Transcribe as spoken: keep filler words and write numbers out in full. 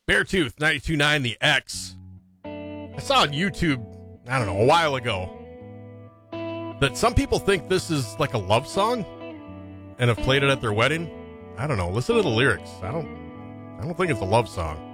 Beartooth ninety-two point nine The X. I saw on YouTube, I don't know, a while ago, that some people think this is like a love song and have played it at their wedding. I don't know. Listen to the lyrics. I don't I don't think it's a love song.